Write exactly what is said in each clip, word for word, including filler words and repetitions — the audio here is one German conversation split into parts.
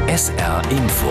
S R Info.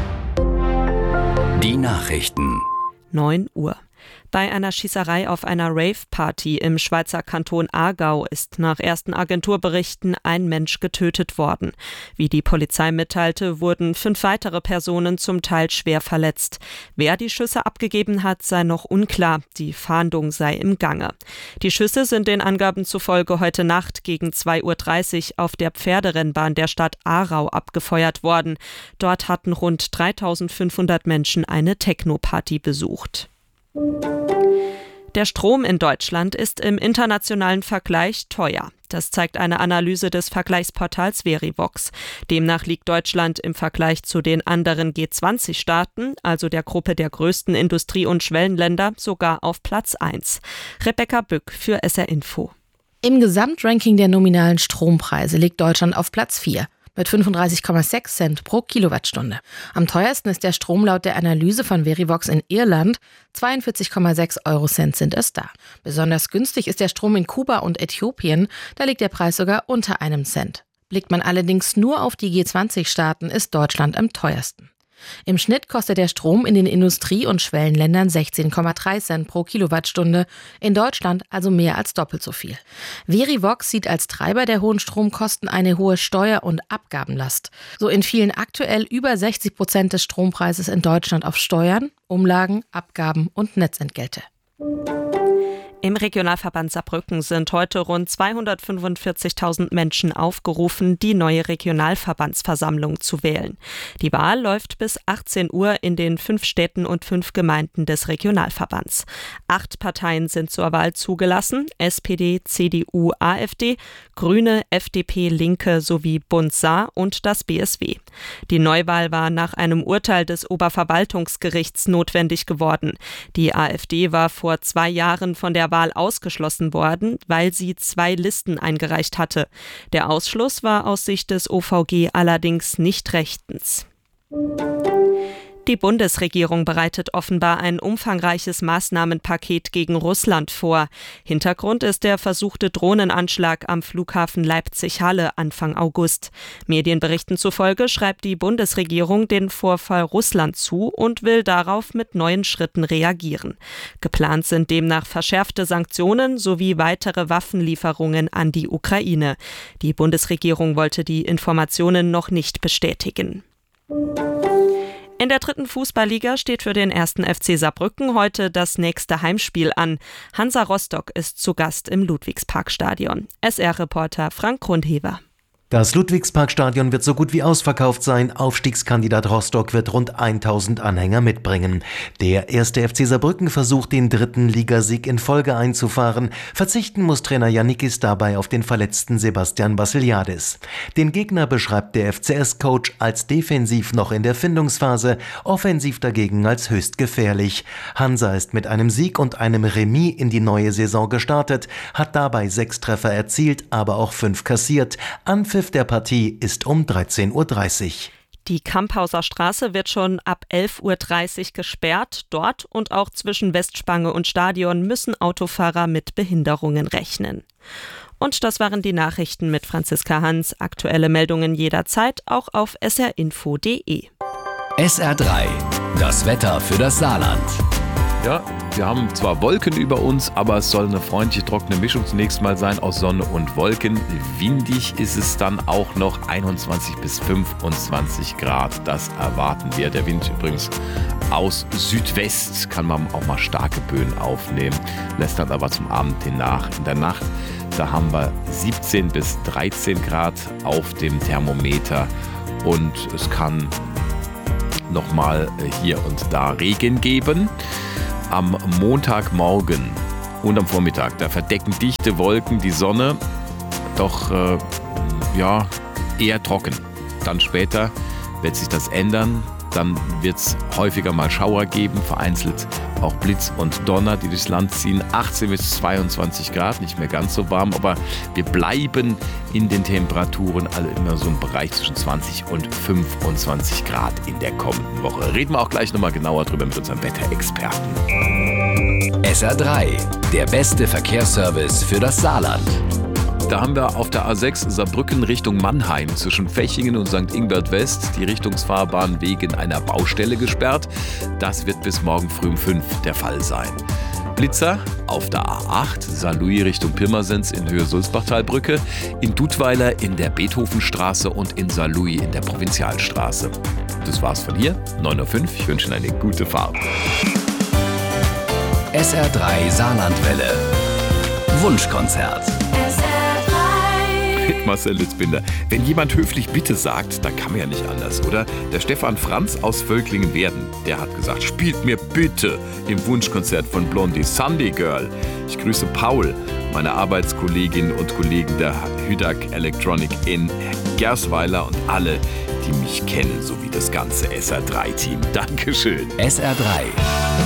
Die Nachrichten. neun Uhr. Bei einer Schießerei auf einer Rave-Party im Schweizer Kanton Aargau ist nach ersten Agenturberichten ein Mensch getötet worden. Wie die Polizei mitteilte, wurden fünf weitere Personen zum Teil schwer verletzt. Wer die Schüsse abgegeben hat, sei noch unklar. Die Fahndung sei im Gange. Die Schüsse sind den Angaben zufolge heute Nacht gegen zwei Uhr dreißig auf der Pferderennbahn der Stadt Aarau abgefeuert worden. Dort hatten rund dreitausendfünfhundert Menschen eine Techno-Party besucht. Der Strom in Deutschland ist im internationalen Vergleich teuer. Das zeigt eine Analyse des Vergleichsportals Verivox. Demnach liegt Deutschland im Vergleich zu den anderen G zwanzig Staaten, also der Gruppe der größten Industrie- und Schwellenländer, sogar auf Platz eins. Rebecca Bück für S R Info. Im Gesamtranking der nominalen Strompreise liegt Deutschland auf Platz vier. Mit fünfunddreißig Komma sechs Cent pro Kilowattstunde. Am teuersten ist der Strom laut der Analyse von Verivox in Irland. zweiundvierzig Komma sechs Euro Cent sind es da. Besonders günstig ist der Strom in Kuba und Äthiopien. Da liegt der Preis sogar unter einem Cent. Blickt man allerdings nur auf die G zwanzig Staaten, ist Deutschland am teuersten. Im Schnitt kostet der Strom in den Industrie- und Schwellenländern sechzehn Komma drei Cent pro Kilowattstunde, in Deutschland also mehr als doppelt so viel. Verivox sieht als Treiber der hohen Stromkosten eine hohe Steuer- und Abgabenlast. So entfielen aktuell über sechzig Prozent des Strompreises in Deutschland auf Steuern, Umlagen, Abgaben und Netzentgelte. Im Regionalverband Saarbrücken sind heute rund zweihundertfünfundvierzigtausend Menschen aufgerufen, die neue Regionalverbandsversammlung zu wählen. Die Wahl läuft bis achtzehn Uhr in den fünf Städten und fünf Gemeinden des Regionalverbands. Acht Parteien sind zur Wahl zugelassen: S P D, C D U, AfD, Grüne, F D P, Linke sowie Bund Saar und das B S W. Die Neuwahl war nach einem Urteil des Oberverwaltungsgerichts notwendig geworden. Die AfD war vor zwei Jahren von der Wahl ausgeschlossen worden, weil sie zwei Listen eingereicht hatte. Der Ausschluss war aus Sicht des O V G allerdings nicht rechtens. Die Bundesregierung bereitet offenbar ein umfangreiches Maßnahmenpaket gegen Russland vor. Hintergrund ist der versuchte Drohnenanschlag am Flughafen Leipzig-Halle Anfang August. Medienberichten zufolge schreibt die Bundesregierung den Vorfall Russland zu und will darauf mit neuen Schritten reagieren. Geplant sind demnach verschärfte Sanktionen sowie weitere Waffenlieferungen an die Ukraine. Die Bundesregierung wollte die Informationen noch nicht bestätigen. In der dritten Fußballliga steht für den ersten F C Saarbrücken heute das nächste Heimspiel an. Hansa Rostock ist zu Gast im Ludwigsparkstadion. S R-Reporter Frank Grundhever. Das Ludwigsparkstadion wird so gut wie ausverkauft sein. Aufstiegskandidat Rostock wird rund tausend Anhänger mitbringen. Der erste F C Saarbrücken versucht, den dritten Ligasieg in Folge einzufahren. Verzichten muss Trainer Jannikis dabei auf den verletzten Sebastian Vassiliadis. Den Gegner beschreibt der F C S-Coach als defensiv noch in der Findungsphase, offensiv dagegen als höchst gefährlich. Hansa ist mit einem Sieg und einem Remis in die neue Saison gestartet, hat dabei sechs Treffer erzielt, aber auch fünf kassiert. Anpfiff der Partie ist um dreizehn Uhr dreißig. Die Kamphauser Straße wird schon ab elf Uhr dreißig gesperrt. Dort und auch zwischen Westspange und Stadion müssen Autofahrer mit Behinderungen rechnen. Und das waren die Nachrichten mit Franziska Hans. Aktuelle Meldungen jederzeit auch auf s r info punkt d e. S R drei, das Wetter für das Saarland. Ja, wir haben zwar Wolken über uns, aber es soll eine freundliche, trockene Mischung zunächst mal sein aus Sonne und Wolken. Windig ist es dann auch noch, einundzwanzig bis fünfundzwanzig Grad. Das erwarten wir. Der Wind übrigens aus Südwest, kann man auch mal starke Böen aufnehmen, lässt dann aber zum Abend hin nach. In der Nacht, da haben wir siebzehn bis dreizehn Grad auf dem Thermometer und es kann nochmal hier und da Regen geben. Am Montagmorgen und am Vormittag, da verdecken dichte Wolken die Sonne, doch äh, ja, eher trocken. Dann später wird sich das ändern, dann wird es häufiger mal Schauer geben, vereinzelt auch Blitz und Donner, die durchs Land ziehen. achtzehn bis zweiundzwanzig Grad, nicht mehr ganz so warm, aber wir bleiben in den Temperaturen alle immer so im Bereich zwischen zwanzig und fünfundzwanzig Grad in der kommenden Woche. Reden wir auch gleich nochmal genauer drüber mit unserem Wetterexperten. S R drei, der beste Verkehrsservice für das Saarland. Da haben wir auf der A sechs Saarbrücken Richtung Mannheim zwischen Fechingen und Sankt Ingbert West die Richtungsfahrbahn wegen einer Baustelle gesperrt. Das wird bis morgen früh um fünf der Fall sein. Blitzer auf der A acht, Saarlouis Richtung Pirmasens in Höhe Sulzbachtalbrücke, in Dudweiler in der Beethovenstraße und in Saarlouis in der Provinzialstraße. Das war's von hier, neun Uhr fünf. Ich wünsche Ihnen eine gute Fahrt. S R drei Saarlandwelle. Wunschkonzert. Mit Marcel Litzbinder. Wenn jemand höflich Bitte sagt, dann kann man ja nicht anders, oder? Der Stefan Franz aus Völklingen-Werden, der hat gesagt, spielt mir bitte im Wunschkonzert von Blondie Sunday Girl. Ich grüße Paul, meine Arbeitskolleginnen und Kollegen der Hüdag Electronic in Gersweiler und alle, die mich kennen, sowie das ganze S R drei Team. Dankeschön. S R drei